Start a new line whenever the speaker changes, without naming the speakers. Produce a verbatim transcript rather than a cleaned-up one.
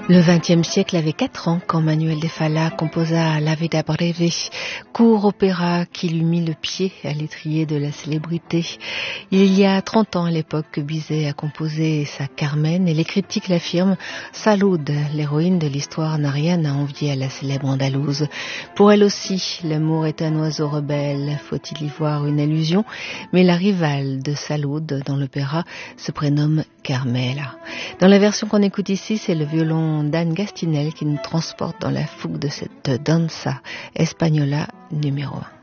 Le vingtième siècle avait quatre ans quand Manuel de Falla composa La Vida Breve, court opéra qui lui mit le pied à l'étrier de la célébrité. Il y a trente ans à l'époque que Bizet a composé sa Carmen et les critiques l'affirment, Salud, l'héroïne de l'histoire, n'a rien à envier à la célèbre andalouse. Pour elle aussi, l'amour est un oiseau rebelle, faut-il y voir une allusion, mais la rivale de Salud dans l'opéra se prénomme Carmela. Dans la version qu'on écoute ici, c'est le violon d'Anne Gastinel qui nous transporte dans la fougue de cette danza española numéro un.